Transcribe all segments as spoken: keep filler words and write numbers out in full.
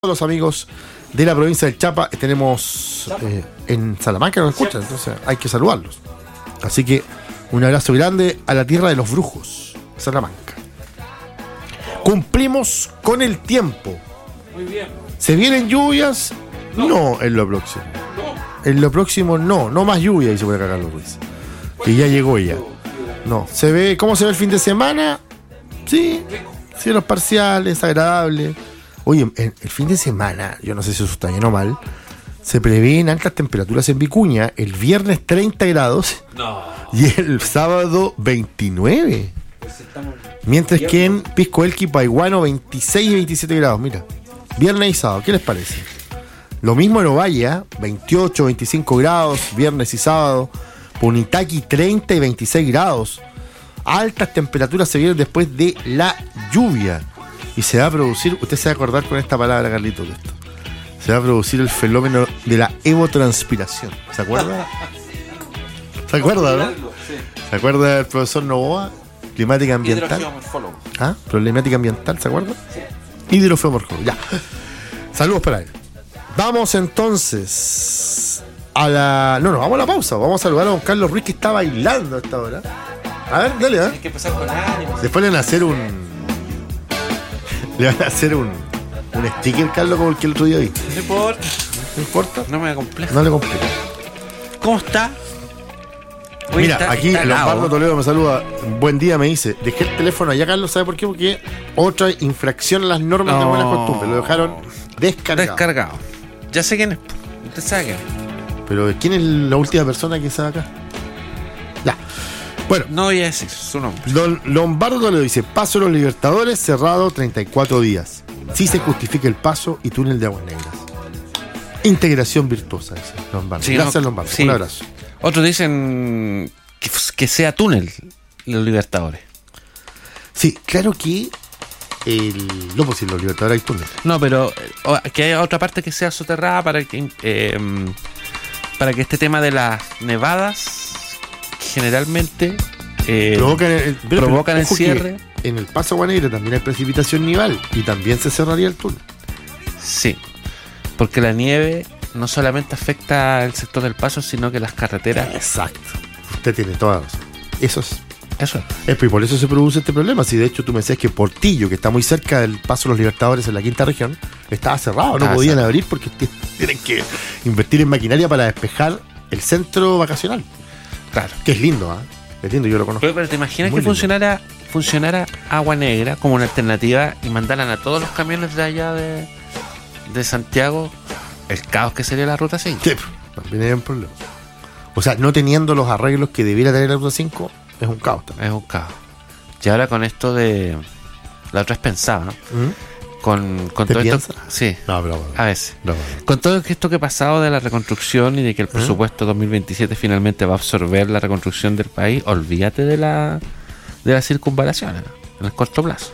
Los amigos de la provincia del Chapa tenemos eh, en Salamanca, nos escuchan, entonces hay que saludarlos. Así que un abrazo grande a la tierra de los brujos, Salamanca. Cumplimos con el tiempo. Muy bien. ¿Se vienen lluvias? No, no en lo próximo. No. En lo próximo no, no más lluvia, dice por acá Carlos Ruiz. Que ya llegó ya. No, se ve, ¿cómo se ve el fin de semana? Sí, cielos parciales, agradable. Oye, el, el fin de semana, yo no sé si eso está bien o mal, se prevén altas temperaturas en Vicuña, el viernes treinta grados No. y el sábado veintinueve. Pues estamos... Mientras que en Pisco Elqui, Paiguano, veintiséis y veintisiete grados. Mira, viernes y sábado, ¿qué les parece? Lo mismo en Ovalle, veintiocho, veinticinco grados, viernes y sábado. Punitaqui, treinta y veintiséis grados. Altas temperaturas se vienen después de la lluvia. Y se va a producir, usted se va a acordar con esta palabra, Carlito, de esto. Se va a producir el fenómeno de la evotranspiración. ¿Se acuerda? ¿Se acuerda, no? ¿Se acuerda del profesor Novoa? Climática ambiental. ¿Ah? Problemática ambiental, ¿se acuerda? Sí. Hidrogeomorfólogo, ya. Saludos para él. Vamos entonces a la... No, no, vamos a la pausa. Vamos a saludar a don Carlos Ruiz, que está bailando a esta hora. A ver, dale, ¿eh? Tienes que empezar con ánimo. Después le van a hacer un... Le van a hacer un, un sticker, Carlos, como el que el otro día vi. No importa. ¿No importa? No me complejo. No le complica. ¿Cómo está? Hoy Mira, está, aquí está Lombardo helado. Toledo me saluda. Buen día, me dice. Dejé el teléfono allá, Carlos, ¿sabe por qué? Porque otra infracción a las normas No. de buenas costumbres. Lo dejaron descargado. Descargado. Ya sé quién es. Usted sabe quién es. Pero ¿quién es la última persona que está acá? Ya. Bueno, No voy a decir su nombre. Don Lombardo le dice: paso a los Libertadores cerrado treinta y cuatro días. Sí se justifica el paso y túnel de aguas negras. Integración virtuosa, dice Lombardo. Sí, Gracias, no, Lombardo. sí. Un abrazo. Otros dicen que, que sea túnel los Libertadores. Sí, claro que el... no, pues si los Libertadores hay túnel. No, pero o, que haya otra parte que sea soterrada para que eh, para que este tema de las nevadas generalmente eh, provocan el, pero, provocan pero, el ojo cierre. que en el paso Agua Negra también hay precipitación nival y también se cerraría el túnel. Sí, porque la nieve no solamente afecta el sector del paso, sino que las carreteras. Exacto. Usted tiene toda la razón. Eso es. Eso es. Es, y por eso se produce este problema. Si de hecho tú me decías que Portillo, que está muy cerca del paso de los Libertadores en la quinta región, estaba cerrado, Estaba no podían cerrado. abrir porque t- tienen que invertir en maquinaria para despejar el centro vacacional. Claro. Que es lindo, ¿ah? ¿eh? Es lindo, yo lo conozco. Pero, pero te imaginas Muy que lindo. funcionara funcionara Agua Negra como una alternativa y mandaran a todos los camiones de allá de, de Santiago, el caos que sería la ruta cinco. Sí, también hay un problema. O sea, no teniendo los arreglos que debiera tener la ruta cinco, es un caos también. Es un caos. Y ahora con esto de la otra vez pensaba, ¿no? ¿Mm? Con, con ¿Te todo piensas? esto. Sí, No, bravo. a veces. bravo. Con todo esto que ha pasado de la reconstrucción y de que el presupuesto dos mil veintisiete finalmente va a absorber la reconstrucción del país, olvídate de la de las circunvalaciones, ¿no? En el corto plazo.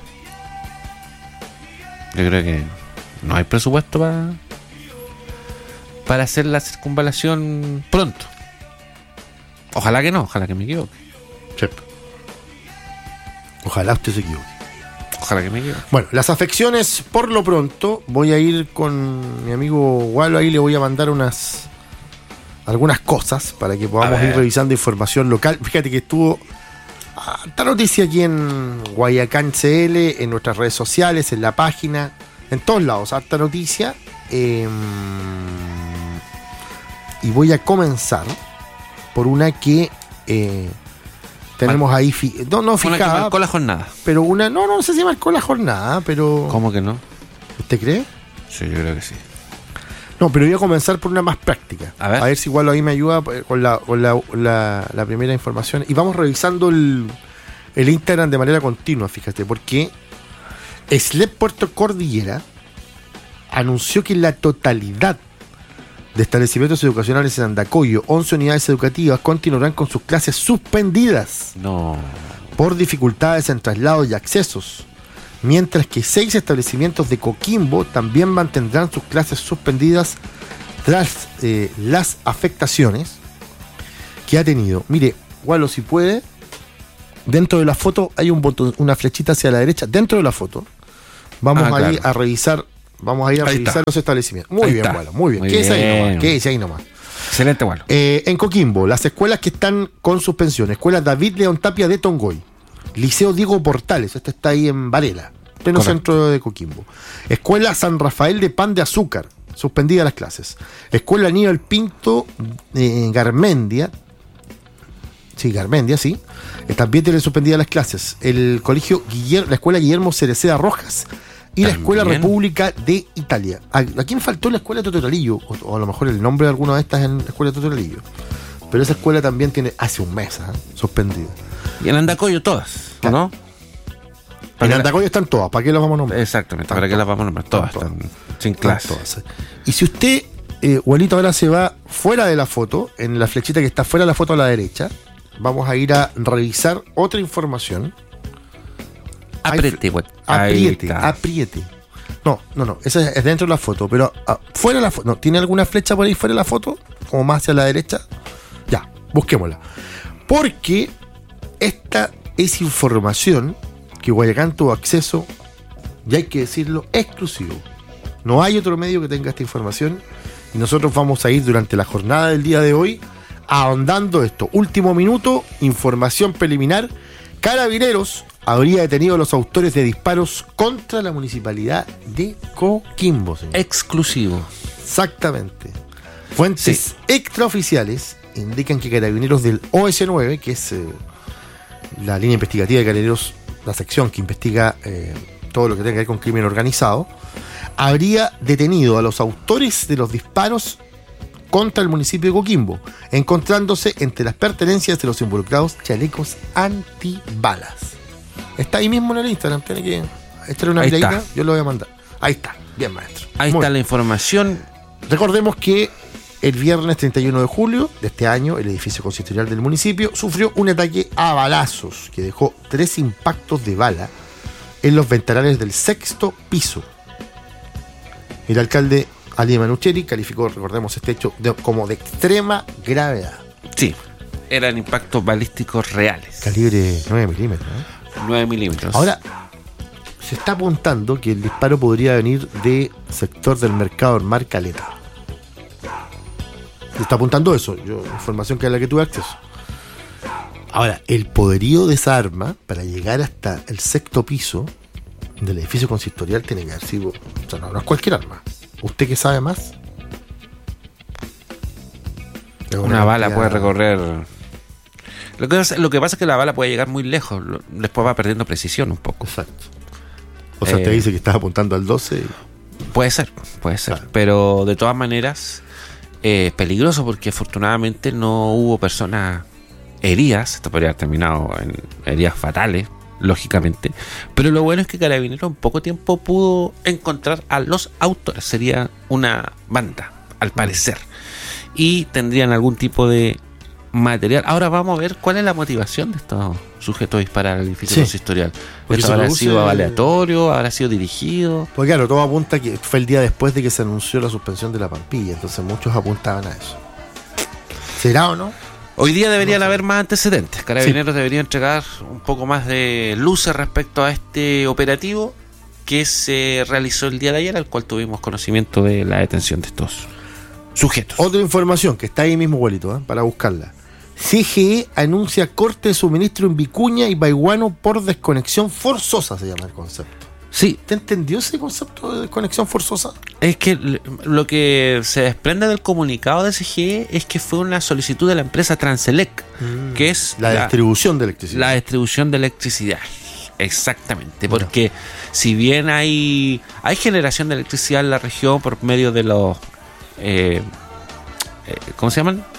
Yo creo que no hay presupuesto para para hacer la circunvalación pronto. Ojalá que no, ojalá que me equivoque. Sí. Ojalá usted se equivoque. Ojalá que me equivoque. Bueno, las afecciones, por lo pronto, voy a ir con mi amigo Walo, ahí le voy a mandar unas algunas cosas para que podamos ir revisando información local. Fíjate que estuvo esta noticia aquí en Guayacán C L, en nuestras redes sociales, en la página, en todos lados, harta noticia. Eh, y voy a comenzar por una que eh, tenemos ahí, fi- no, no Una que fijada, marcó la jornada. pero una, no, no sé si marcó la jornada, pero... ¿Cómo que no? ¿Usted cree? Sí, yo creo que sí. No, pero voy a comenzar por una más práctica. A ver. si igual ahí me ayuda con la, con la, la, la primera información. Y vamos revisando el, el Instagram de manera continua, fíjate, porque S L E P Puerto Cordillera anunció que la totalidad de establecimientos educacionales en Andacoyo, once unidades educativas, continuarán con sus clases suspendidas No. por dificultades en traslados y accesos, mientras que seis establecimientos de Coquimbo también mantendrán sus clases suspendidas tras eh, las afectaciones que ha tenido. Mire, Walo, si puede, dentro de la foto hay un botón, una flechita hacia la derecha, dentro de la foto, vamos Ah, ahí claro. a revisar Vamos a ir a Ahí revisar está. los establecimientos. Muy Ahí bien, está. Walo, muy bien. Muy ¿Qué es ahí bien. nomás? ¿Qué es ahí nomás? Excelente, bueno. Eh, en Coquimbo, las escuelas que están con suspensión: Escuela David León Tapia de Tongoy, Liceo Diego Portales, este está ahí en Varela, pleno Correcto. centro de Coquimbo. Escuela San Rafael de Pan de Azúcar, suspendidas las clases. Escuela Aníbal Pinto en Garmendia, sí, Garmendia, sí, eh, también tienen suspendidas las clases. El colegio Guillermo, la escuela Guillermo Cereceda Rojas y la También. Escuela República de Italia. ¿A, a quién faltó la Escuela Totoralillo? O, o a lo mejor el nombre de alguna de estas en la Escuela Totoralillo. Pero esa escuela también tiene hace un mes, ¿eh? Suspendida. Y en Andacoyo todas, ¿o ¿no? En que Andacoyo están todas, ¿para qué las vamos a nombrar? Exactamente, Están ¿para qué todas. las vamos a nombrar? Todas Están están sin Están clase. todas. Y si usted, eh, Walito, ahora se va fuera de la foto, en la flechita que está fuera de la foto a la derecha, vamos a ir a revisar otra información. Apriete, güey. Ahí Apriete, está. apriete. No, no, no, esa es dentro de la foto, pero ah, fuera de la foto. ¿No tiene alguna flecha por ahí fuera de la foto? Como más hacia la derecha. Ya, busquémosla. Porque esta es información que Guayacán tuvo acceso, y hay que decirlo, exclusivo. No hay otro medio que tenga esta información y nosotros vamos a ir durante la jornada del día de hoy ahondando esto. Último minuto, información preliminar. Carabineros habría detenido a los autores de disparos contra la municipalidad de Coquimbo, señor. Exclusivo. Exactamente. Fuentes Sí. extraoficiales indican que Carabineros del O S nueve, que es eh, la línea investigativa de Carabineros, la sección que investiga eh, todo lo que tenga que ver con crimen organizado, habría detenido a los autores de los disparos contra el municipio de Coquimbo, encontrándose entre las pertenencias de los involucrados chalecos antibalas. Está ahí mismo en el Instagram, tiene que echarle una Ahí miradita, está. yo lo voy a mandar. Ahí está, bien, maestro. Ahí Muy está bien. la información. Recordemos que el viernes treinta y uno de julio de este año, el edificio consistorial del municipio sufrió un ataque a balazos que dejó tres impactos de bala en los ventanales del sexto piso. El alcalde Ali Manucheri calificó, recordemos, este hecho de- como de extrema gravedad. Sí, eran impactos balísticos reales. Calibre nueve milímetros. ¿eh? nueve milímetros. Ahora, se está apuntando que el disparo podría venir de sector del mercado del Mar Caleta. Se está apuntando eso, yo, información que a la que tuve acceso. Ahora, el poderío de esa arma para llegar hasta el sexto piso del edificio consistorial tiene que haber sido, o sea, no, no es cualquier arma. ¿Usted qué sabe más? Es Una bala cantidad- puede recorrer. Lo que, pasa, lo que pasa es que la bala puede llegar muy lejos. lo- Después va perdiendo precisión un poco. Exacto. O sea, te Eh, dice que estás apuntando al doce. Puede ser, puede ser. Claro. Pero de todas maneras, eh, peligroso porque afortunadamente no hubo personas heridas. Esto podría haber terminado en heridas fatales, lógicamente. Pero lo bueno es que Carabineros en poco tiempo pudo encontrar a los autores. Sería una banda, al parecer. Y tendrían algún tipo de material. Ahora vamos a ver cuál es la motivación de estos sujetos a disparar al edificio Sí. consistorial. Porque ¿Esto se habrá produce- sido aleatorio? ¿Habrá sido dirigido? Pues claro, todo apunta que fue el día después de que se anunció la suspensión de la Pampilla, entonces muchos apuntaban a eso. ¿Será o no? Hoy día deberían haber más antecedentes. Carabineros debería entregar un poco más de luces respecto a este operativo que se realizó el día de ayer, al cual tuvimos conocimiento de la detención de estos sujetos. Otra información que está ahí mismo, abuelito, ¿eh? Para buscarla. C G E anuncia corte de suministro en Vicuña y Baiguano por desconexión forzosa, se llama el concepto. Sí, ¿Te entendió ese concepto de desconexión forzosa? es que l- lo que se desprende del comunicado de C G E es que fue una solicitud de la empresa Transelec, que es La, distribución de electricidad. la distribución de electricidad. Exactamente, porque si bien hay hay generación de electricidad en la región por medio de los eh, eh, ¿cómo se llaman?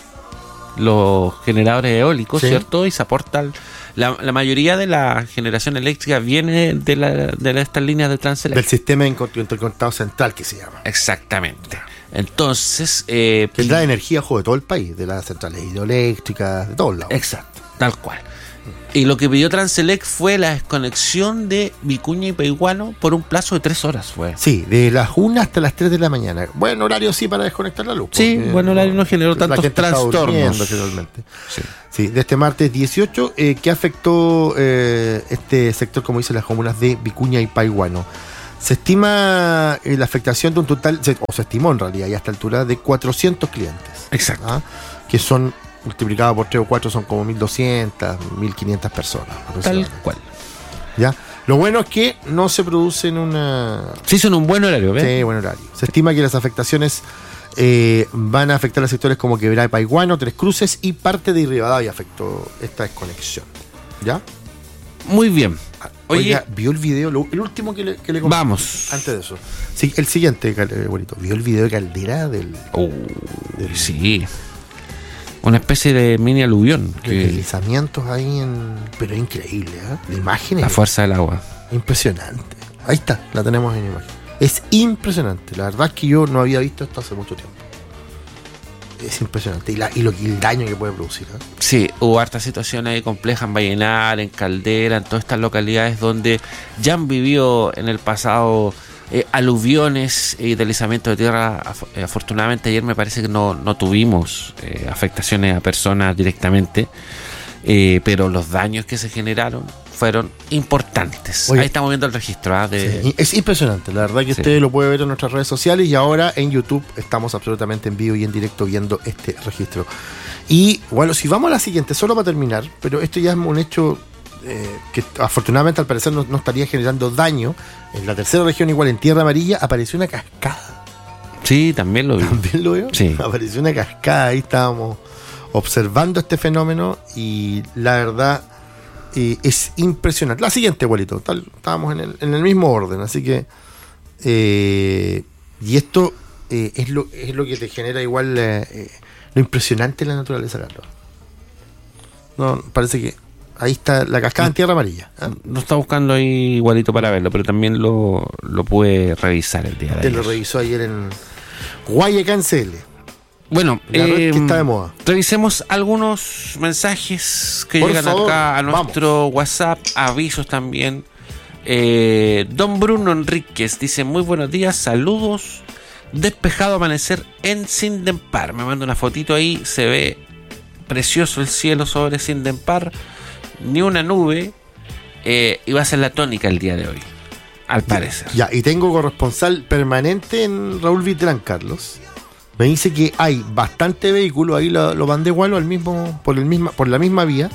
Los generadores eólicos, Sí. ¿cierto? Y se aportan la, la mayoría de la generación eléctrica viene de, la, de la- estas líneas de Transelec. Del sistema inco- interconectado central que se llama. Exactamente. Entonces, eh, Que trae energía, ojo, de todo el país, de las centrales hidroeléctricas, de todos lados. exacto, tal cual. Y lo que pidió Transelec fue la desconexión de Vicuña y Baiguano por un plazo de tres horas, fue. Sí, de las una hasta las tres de la mañana. Buen horario sí para desconectar la luz. Sí, porque, buen horario no generó la tantos gente está trastornos. durmiendo generalmente. Sí. Sí, de este martes dieciocho, eh, que afectó eh, este sector, como dicen las comunas de Vicuña y Baiguano. Se estima eh, la afectación de un total, se, o se estimó en realidad ya a esta altura, de cuatrocientos clientes. Exacto. ¿Ah? Que son, multiplicado por tres o cuatro, son como mil doscientas, mil quinientas personas. Tal cual. ¿Ya? Lo bueno es que no se produce en una... Se hizo en un buen horario, ¿ves? Sí, buen horario. Se estima que las afectaciones eh, van a afectar a sectores como Quebrada de Paiguano, Tres Cruces y parte de Rivadavia afectó esta desconexión. ¿Ya? Muy bien. Oye, Oiga, ¿vio el video? Lo, el último que le, que le comenté. Vamos. Antes de eso. Sí, el siguiente, bonito. ¿Vio el video de Caldera? Del, oh, del sí. Una especie de mini aluvión. de Que deslizamientos ahí en... Pero es increíble, ¿eh? La imagen la es fuerza del agua. impresionante. Ahí está, la tenemos en imagen. Es impresionante. La verdad es que yo no había visto esto hace mucho tiempo. Es impresionante. Y, la, y, lo, y el daño que puede producir, ¿eh? Sí, hubo hartas situaciones ahí complejas en Vallenar, en Caldera, en todas estas localidades donde ya han vivido en el pasado eh, aluviones y deslizamientos de tierra. Af- eh, afortunadamente ayer me parece que no, no tuvimos eh, afectaciones a personas directamente, eh, pero los daños que se generaron fueron importantes. Oye, ahí estamos viendo el registro. ¿ah? de... Sí, es impresionante, la verdad que Sí. usted lo puede ver en nuestras redes sociales y ahora en YouTube estamos absolutamente en vivo y en directo viendo este registro. Y bueno, si vamos a la siguiente, solo para terminar, pero esto ya es un hecho eh, que afortunadamente al parecer no, no estaría generando daño. En la tercera región, igual en Tierra Amarilla, apareció una cascada. Sí, también lo vi. ¿También lo veo? Sí. Apareció una cascada, ahí estábamos observando este fenómeno y la verdad... Eh, es impresionante. La siguiente, abuelito. Tal, estábamos en el, en el mismo orden, así que. Eh, y esto eh, es, lo, es lo que te genera igual eh, eh, lo impresionante de la naturaleza, Carlos. No, parece que ahí está la cascada en Tierra Amarilla. ¿eh? No está buscando ahí igualito para verlo, pero también lo, lo pude revisar el día de Te ayer. lo revisó ayer en Guayacan C L. Bueno, La red eh, que está de moda. revisemos algunos mensajes que Por llegan favor, acá a nuestro WhatsApp, avisos también. Eh, Don Bruno Enríquez dice: muy buenos días, saludos. Despejado amanecer en Sindempar. Me manda una fotito ahí, se ve precioso el cielo sobre Sindempar, ni una nube, eh, y va a ser la tónica el día de hoy, al parecer. Ya, y tengo corresponsal permanente en Raúl Vitrán, Carlos. Me dice que hay bastante vehículo, ahí lo, lo mandé igual al mismo, por el misma, por la misma vía,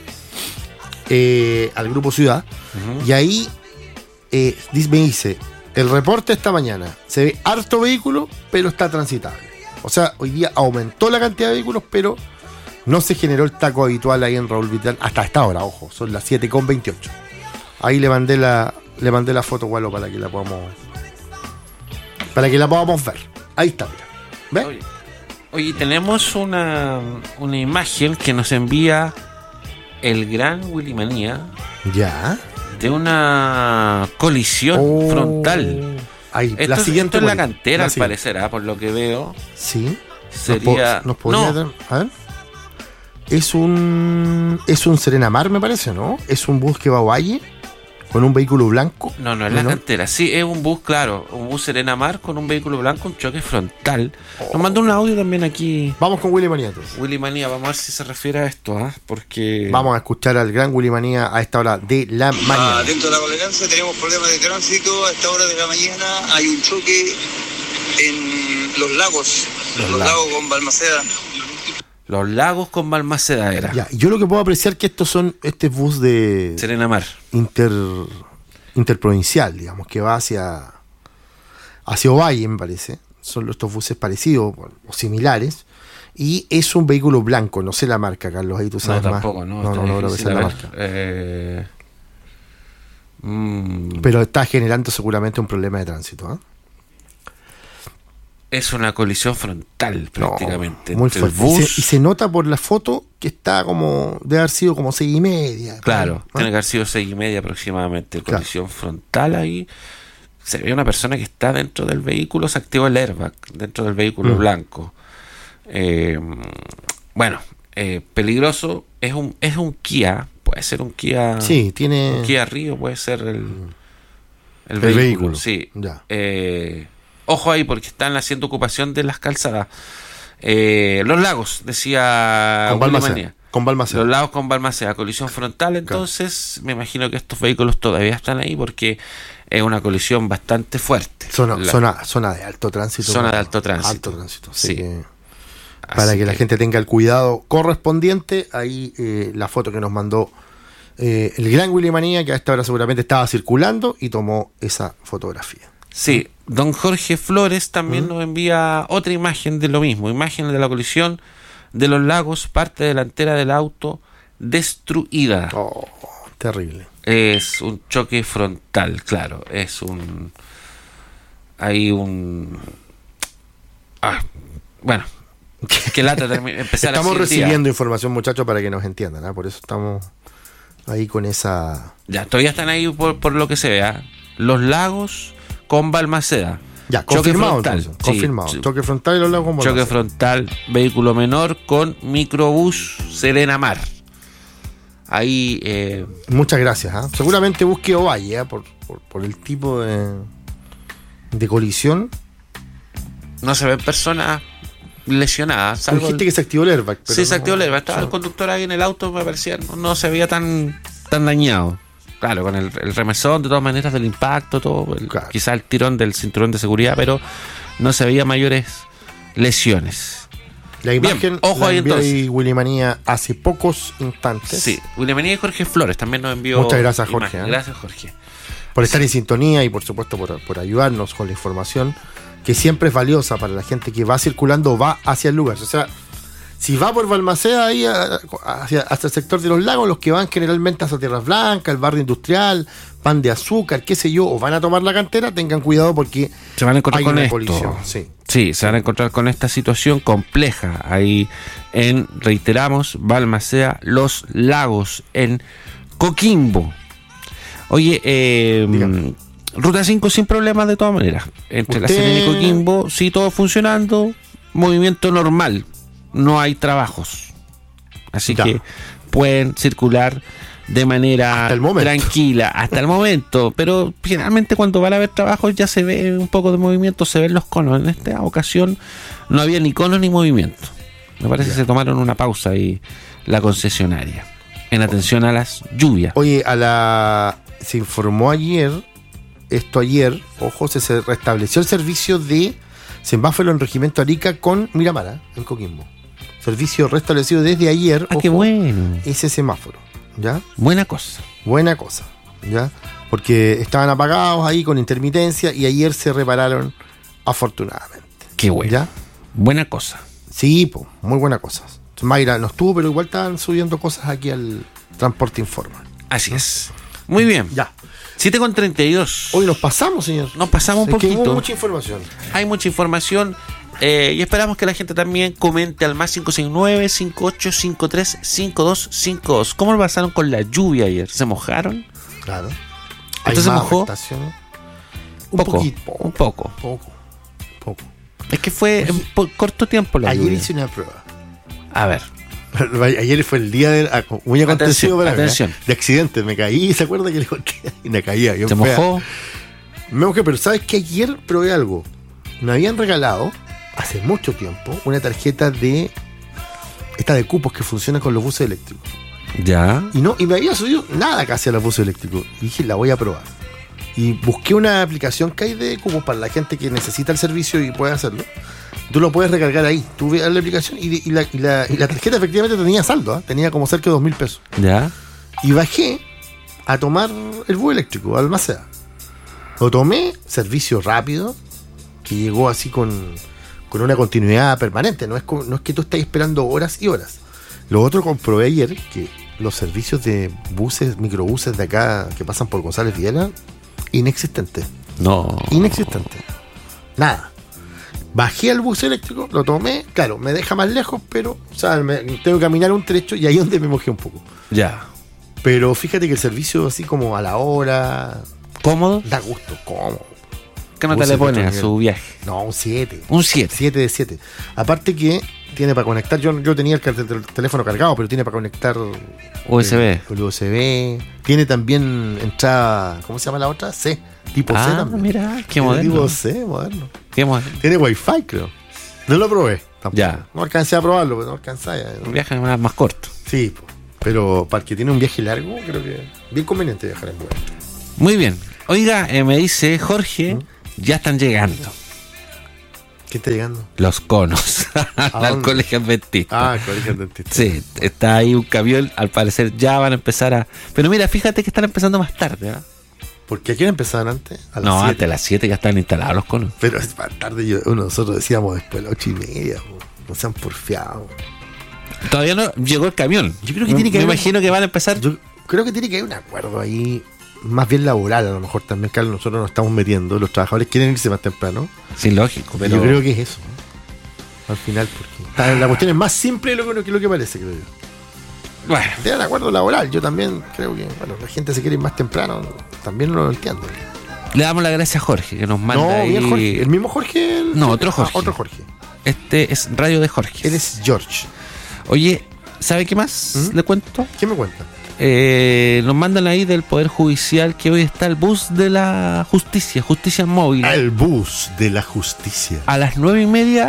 eh, al Grupo Ciudad, uh-huh. Y ahí eh, me dice, el reporte esta mañana, se ve harto vehículo, pero está transitable. O sea, hoy día aumentó la cantidad de vehículos, pero no se generó el taco habitual ahí en Raúl Vitrán, hasta esta hora, ojo, son las siete con veintiocho. Ahí le mandé la, le mandé la foto, Gualo, para que la podamos, para que la podamos ver. Ahí está, mira. ¿Ves? Oye, oye, tenemos una, una imagen que nos envía el gran Willy Manía. Ya. De una colisión oh, frontal. Ahí, esto, la siguiente esto es la cantera, la al parecer, ¿eh? Por lo que veo. Sí. Sería. ¿Nos, po- nos podría no. A ver. Es un. Es un Serenamar, me parece, ¿no? Es un bus que va a Valle. Con un vehículo blanco. No, no es la ¿no? cantera. Sí, es un bus, claro. Un bus Serenamar con un vehículo blanco, un choque frontal. Oh. Nos mandó un audio también aquí. Vamos con Willy Manía entonces. Willy Manía, vamos a ver si se refiere a esto, ¿eh? Porque. Vamos a escuchar al gran Willy Manía a esta hora de la mañana. Ah, dentro de la Coleganza tenemos problemas de tránsito. A esta hora de la mañana hay un choque en Los Lagos. Los, los Lagos con Balmaceda. Los Lagos con Balmaceda era. Ya, yo lo que puedo apreciar que estos son este bus de Serenamar inter interprovincial, digamos, que va hacia hacia Ovalle, me parece. Son estos buses parecidos o similares. Y es un vehículo blanco, no sé la marca, Carlos, ahí tú sabes no, más. Tampoco, no, no, no, no logro pensar la marca. Eh, mm, Pero está generando seguramente un problema de tránsito, ¿eh? Es una colisión frontal prácticamente. No, muy fuerte. Bus... Y, se, y se nota por la foto que está como, debe haber sido como seis y media. Claro, ¿no? tiene que haber sido seis y media aproximadamente. Claro. Colisión frontal ahí. Se ve una persona que está dentro del vehículo, se activó el airbag dentro del vehículo mm. blanco. Eh, bueno, eh, peligroso. Es un, es un Kia, puede ser un Kia. Sí, tiene. Un Kia Río, puede ser el, el, el vehículo. vehículo. Sí. Ya. Eh, Ojo ahí porque están haciendo ocupación de las calzadas. Eh, los Lagos, decía con Balmaceda, con Balmaceda. Los Lagos con Balmaceda, colisión frontal. Entonces, claro. Me imagino que estos vehículos todavía están ahí porque es una colisión bastante fuerte. Zona, La- zona, zona de alto tránsito. Zona de alto tránsito. Alto tránsito, así Sí. que, Así para que, que la gente tenga el cuidado correspondiente, ahí eh, la foto que nos mandó eh, el gran Willy Manía, que a esta hora seguramente estaba circulando y tomó esa fotografía. Sí, don Jorge Flores también nos envía otra imagen de lo mismo, imagen de la colisión de los lagos, parte delantera del auto destruida. Oh, terrible. Es un choque frontal, claro, es un... Hay un... Ah, bueno, que lata termi- empezar Estamos así el día. recibiendo información, muchachos, para que nos entiendan, ¿ah? Por eso estamos ahí con esa... Ya, todavía están ahí por, por lo que se vea. Los lagos con Balmaceda. Ya, Choque confirmado, frontal. entonces, Sí, confirmado. sí. Choque frontal y los lagos con Choque Balmaceda. frontal, vehículo menor con microbús Serena Mar. Ahí, eh, Muchas gracias. ¿ah? Seguramente busque Ovalle, ¿ah? por, por, por el tipo de, de colisión. no se ven personas lesionadas. Tú salvo dijiste el- que se activó el airbag. pero sí, se no- activó el airbag. Estaba sí. el conductor ahí en el auto, me parecía, no, no se veía tan, tan dañado. Claro, con el, el remesón de todas maneras del impacto, todo, el- Claro. quizá el tirón del cinturón de seguridad, pero no se veía mayores lesiones. La imagen ojo la ahí envió entonces. ahí Willy Manía hace pocos instantes. Sí, William Manía y Jorge Flores también nos envió. Muchas gracias, Jorge, imagen. ¿eh? Gracias, Jorge. Por estar en sintonía y por supuesto por, por ayudarnos con la información que siempre es valiosa para la gente que va circulando o va hacia el lugar. O sea, si va por Balmaceda ahí a- hacia, hacia el sector de los lagos, los que van generalmente hacia Tierras Blancas, el barrio industrial, Pan de Azúcar, qué sé yo, o van a tomar la cantera, tengan cuidado porque Se van a encontrar hay con una esto. colisión. Sí. Sí, se van a encontrar con esta situación compleja ahí en, reiteramos, Balmaceda, Los Lagos, en Coquimbo. Oye, eh, Dígame. Ruta cinco sin problemas de todas maneras. Entre La Usted- Serena y Coquimbo, sí, todo funcionando, movimiento normal, no hay trabajos. Así Ya. que pueden circular de manera Hasta el momento. tranquila hasta el momento, pero generalmente cuando van a haber trabajos ya se ve un poco de movimiento, se ven los conos. En esta ocasión no había ni conos ni movimiento. Me parece que se tomaron una pausa ahí la concesionaria en atención a las lluvias. Oye, a la se informó ayer, esto ayer, ojo, se, se restableció el servicio de semáforo en Regimiento Arica con Miramara, en Coquimbo. Servicio restablecido desde ayer, Ah, ojo, qué bueno. ese semáforo, ¿ya? Buena cosa. Buena cosa, ¿ya? Porque estaban apagados ahí con intermitencia y ayer se repararon afortunadamente. Qué bueno. ¿Ya? Buena cosa. Sí, po, muy buena cosa. Mayra no estuvo, pero igual estaban subiendo cosas aquí al transporte informal. Así es. Muy bien. Ya. siete con treinta y dos. Hoy nos pasamos, señor. Nos pasamos un Es que poquito. hubo mucha información. Hay mucha información eh, y esperamos que la gente también comente al más cinco seis nueve, cinco ocho cinco tres, cinco dos cinco dos. ¿Cómo lo pasaron con la lluvia ayer? ¿Se mojaron? Claro. ¿Usted se más mojó? afectaciones. Un Poco, poquito. un poco. Poco. Poco. Es que fue en po- corto tiempo la Ayer lluvia. hice una prueba. A ver, Ayer fue el día del. ah, muy acontecido Atención, para mí, ¿eh? atención. De accidente. Me caí, ¿se acuerda que le conté? Y me caía. Yo ¿se fea. mojó? Me mojé, pero ¿sabes que ayer probé algo? Me habían regalado, hace mucho tiempo, una tarjeta de. Esta de cupos que funciona con los buses eléctricos. Ya. Y no, y me había subido nada casi a los buses eléctricos. Y dije, la voy a probar. Y busqué una aplicación que hay de cupos para la gente que necesita el servicio y puede hacerlo. Tú lo puedes recargar ahí. Tú ves la aplicación y, y la, y, la, y la tarjeta efectivamente tenía saldo, ¿ah? Tenía como cerca de dos mil pesos. Ya. Y bajé a tomar el bus eléctrico, Balmaceda. Lo tomé, servicio rápido, que llegó así con, con una continuidad permanente. No es, como- no es que tú estés esperando horas y horas. Lo otro comprobé ayer, que los servicios de buses, microbuses de acá que pasan por González Videla, inexistentes. No. Inexistente. Nada. Bajé al bus eléctrico, lo tomé, claro, me deja más lejos, pero o sea, me- tengo que caminar un trecho y ahí es donde me mojé un poco. Ya. Pero fíjate que el servicio así como a la hora ¿Cómodo? da gusto, cómodo. ¿Qué nota Buses le de pone otro a nivel. su viaje? No, un siete. Un siete. siete de siete. Aparte que tiene para conectar, yo, yo tenía el, car- el teléfono cargado, pero tiene para conectar U S B. el, el U S B. Tiene también entrada, ¿cómo se llama la otra? C, tipo C Ah, también. mira, qué Tiene moderno. Tipo C, moderno. Qué moderno. Tiene wifi, creo. No lo probé tampoco. Ya. No alcancé a probarlo, pero no alcancé. Un viaje más, más corto. Sí, po. Pero para el que tiene un viaje largo, creo que es bien conveniente viajar en vuelo. Muy bien. Oiga, eh, me dice Jorge, ¿Mm? ya están llegando. ¿Qué está llegando? Los conos al colegio adventista. Ah, el colegio adventista. Sí, está ahí un camión, al parecer ya van a empezar a... Pero mira, fíjate que están empezando más tarde, ¿eh? ¿Por qué aquí empezaban antes? A las no, siete. antes de las siete ya están instalados los conos. Pero es más tarde, yo, nosotros decíamos después de las ocho y media, po. No se han porfiado. Todavía no llegó el camión. Yo creo que me, tiene que me haber imagino un, que van a empezar. Yo creo que tiene que haber un acuerdo ahí, más bien laboral, a lo mejor también, que nosotros nos estamos metiendo. Los trabajadores quieren irse más temprano. Sí, lógico, pero. Yo creo que es eso, ¿no? Al final, porque la cuestión es más simple de lo que, lo que parece, creo yo. Bueno. Tienen acuerdo laboral, yo también creo que, bueno, la gente se quiere ir más temprano, también no lo entiendo. Le damos las gracias a Jorge, que nos manda no, ahí. Bien Jorge. ¿El mismo Jorge? El... No, otro Jorge. Ah, otro Jorge. Este es Radio de Jorge. Él es George. Oye, ¿sabe qué más ¿Mm? le cuento? ¿Qué me cuenta? Eh, nos mandan ahí del Poder Judicial que hoy está el bus de la justicia, justicia móvil. El bus de la justicia. A las nueve y media,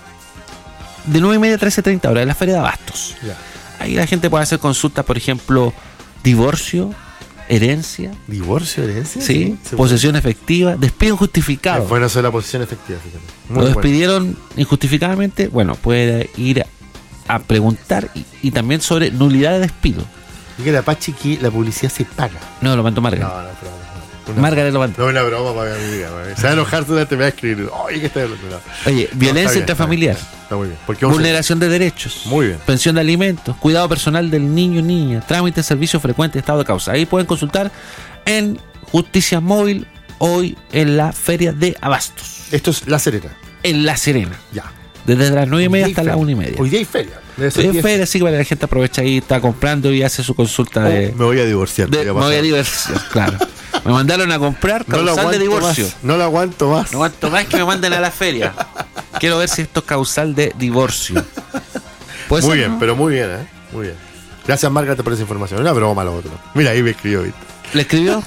de nueve y media a trece treinta horas, en la Feria de Abastos. Ya. Ahí la gente puede hacer consultas, por ejemplo, divorcio, herencia. ¿Divorcio, herencia? Sí, sí posesión efectiva, despido injustificado. Es bueno eso de la posesión efectiva, fíjate. Muy Lo bueno. despidieron injustificadamente, bueno, puede ir a preguntar y, y también sobre nulidad de despido. Y que la Pachi que la publicidad se paga. No, lo mandó Margaret. No, no, pero una, Margaret lo mandó. No, una broma para mi amiga. Se va a enojar, tú te va a escribir. Oye, ¿qué está hablando? No. Oye, No, violencia está bien, intrafamiliar. Está, está muy bien. Porque vulneración de derechos. Muy bien. Pensión de alimentos. Cuidado personal del niño o niña. Trámite de servicio frecuente, estado de causa. Ahí pueden consultar en Justicia Móvil hoy en la Feria de Abastos. Esto es La Serena. En La Serena. Ya. Desde las nueve y media hasta las una y media. Hoy día hay feria. Hoy hay feria, sí, que la gente aprovecha ahí, está comprando y hace su consulta de. Oh, me voy a divorciar. De, me voy a divorciar, claro. Me mandaron a comprar causal no de divorcio. Más, no lo aguanto más. No aguanto más que me manden a la feria. Quiero ver si esto es causal de divorcio. Muy ser, bien, ¿no? pero muy bien, ¿eh? Muy bien. Gracias, Margaret, por esa información. Una broma lo otro. Mira, ahí me escribió. ¿viste? ¿Le escribió?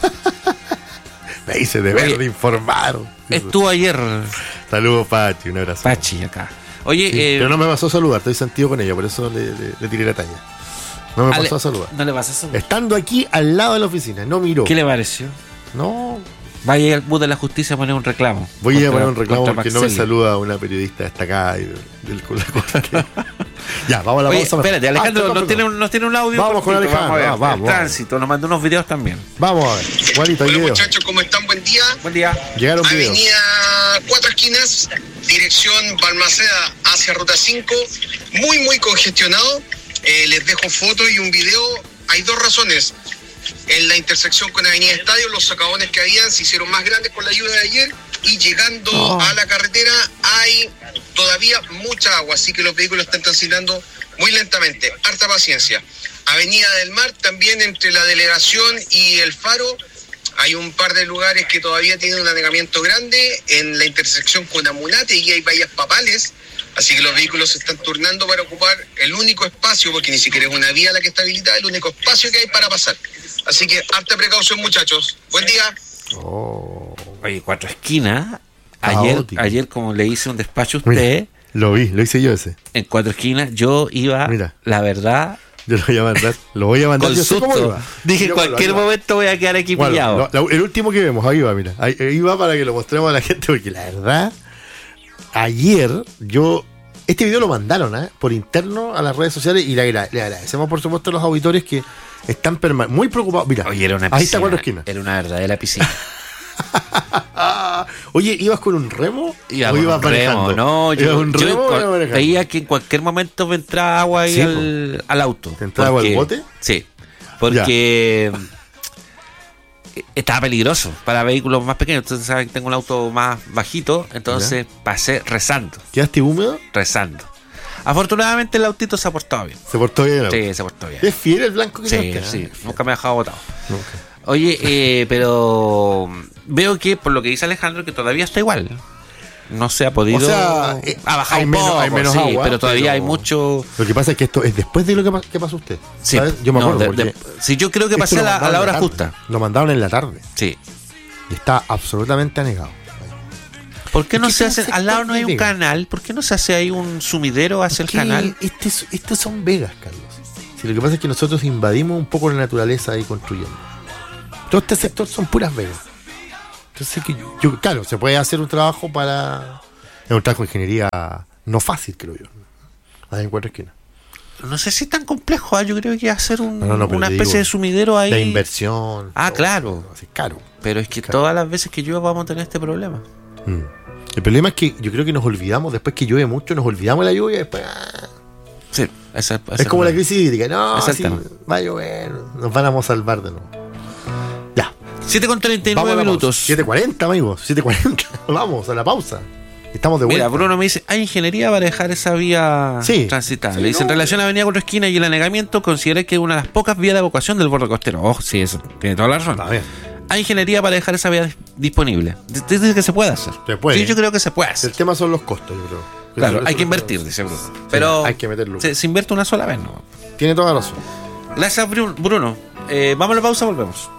Me hice deber de informar. Estuvo ayer. Saludos, Pachi. Un abrazo. Pachi, acá. Oye, sí, eh, pero no me pasó a saludar, estoy sentido con ella, por eso le, le, le tiré la talla. No me pasó Ale, a saludar. No le pasó a saludar. Estando aquí al lado de la oficina, no miró. ¿Qué le pareció? No. Vaya al bus de la justicia a poner un reclamo. Voy contra, a poner un reclamo porque no me Maxeli. saluda una periodista destacada y del, del, del, del Ya, vamos a la Oye, pausa. espérate, Alejandro ah, nos, tiene un, nos tiene un audio. Vamos con cortito, Alejandro. Vamos a ver. Ah, vamos, el tránsito, nos mandó unos videos también. Vamos a ver. Juanito, hay Hola video. muchachos, ¿cómo están? Buen día. Buen día. Llegaron videos. Avenida Cuatro Esquinas, dirección Balmaceda hacia Ruta cinco, muy muy congestionado. Eh, les dejo fotos y un video. Hay dos razones. En la intersección con Avenida Estadio, los socavones que habían se hicieron más grandes con la lluvia de ayer, y llegando oh. a la carretera hay todavía mucha agua, así que los vehículos están transitando muy lentamente. Harta paciencia. Avenida del Mar, también entre la delegación y el Faro, hay un par de lugares que todavía tienen un anegamiento grande. En la intersección con Amunate y hay vallas papales, así que los vehículos se están turnando para ocupar el único espacio, porque ni siquiera es una vía la que está habilitada, el único espacio que hay para pasar. Así que harta precaución, muchachos. Buen día. Oh. Oye, Cuatro Esquinas. Ayer, Caótico. ayer, como le hice un despacho a Mira, usted, lo vi, lo hice yo ese. en Cuatro Esquinas, yo iba, Mira. la verdad, Yo lo voy a mandar. Lo voy a mandar. con Yo sé cómo susto. iba. Dije, en Yo, cualquier bueno, momento voy a quedar aquí bueno, pillado. lo- la- el último que vemos, ahí va, mira. Ahí, ahí va para que lo mostremos a la gente, porque la verdad, ayer yo. Este video lo mandaron ¿eh? por interno a las redes sociales y le, agra- le agradecemos, por supuesto, a los auditores que están perma- muy preocupados. Mira, Oye, era una piscina. ahí está Cuatro Esquinas. Era una verdadera piscina. Oye, ¿ibas con un remo Iba o con ibas un remo, manejando? no, ¿Ibas yo, con un yo remo o con- ibas manejando? veía que en cualquier momento me entraba agua ahí Sí, al, al auto. ¿Te entraba agua al Porque- bote? Sí, porque estaba peligroso para vehículos más pequeños. Entonces, saben que tengo un auto más bajito, entonces pasé rezando, ¿Quedaste húmedo? rezando. Afortunadamente el autito se ha portado bien. Se portó bien. ¿no? Sí, se portó bien. Es fiel el blanco que Sí, llevaste, sí, ¿eh? nunca me ha dejado botado. Nunca. Oye, eh, pero veo que por lo que dice Alejandro que todavía está igual. No se ha podido. O sea, eh, ha bajado hay un menos- poco, hay menos sí, agua, pero todavía pero- hay mucho. Lo que pasa es que esto es después de lo que, pa- que pasó usted. Sí, ¿sabes? Yo me no, acuerdo. de- de- porque sí, yo creo que esto pasé lo a la, a mandaron la en hora tarde. justa. Lo mandaron en la tarde Sí. y está absolutamente anegado. ¿Por qué no Es que se este hace? es un Al lado sector no hay de un Vega. canal. ¿Por qué no se hace ahí un sumidero hacia el Que canal? Este, es- estos son vegas, Carlos. Si lo que pasa es que nosotros invadimos un poco la naturaleza ahí construyendo. Todo este sector son puras vegas. Entonces, que yo, claro, se puede hacer un trabajo para. Es un trabajo de ingeniería no fácil, creo yo. Ahí en cuatro esquinas. No sé si es tan complejo, ¿eh? Yo creo que hacer un, No, no, no, pero una te especie digo, de sumidero ahí. De inversión. Ah, todo, claro. Así, caro. Pero es que Claro. todas las veces que llueva vamos a tener este problema. Mm. El problema es que yo creo que nos olvidamos, después que llueve mucho, nos olvidamos de la lluvia y después. Ah, Sí, esa, esa es como la problema. crisis hídrica. No, Es el sí, tema. va a llover, nos van a salvar de nuevo. Ya. siete con treinta y Vamos nueve a la minutos. siete cuarenta, amigos. siete cuarenta. Vamos a la pausa. Estamos de vuelta. Mira, Bruno me dice, hay ingeniería para dejar esa vía Sí. transitable. Sí, dice, no. en relación a Avenida Cuatro Esquinas y el anegamiento, considera que es una de las pocas vías de evacuación del borde costero. Oh, sí, eso, tiene toda la razón. Está bien. Hay ingeniería para dejar esa vía dis- disponible. Dice que se puede hacer. Se puede. Sí, yo creo que se puede El hacer. tema son los costos, yo creo. Claro, Eso hay es que lo invertir, dice Bruno. Pero hay que meterlo. se, se invierte una sola vez, ¿no? Tiene toda la razón. Gracias, Bru- Bruno. Eh, vamos a la pausa, volvemos.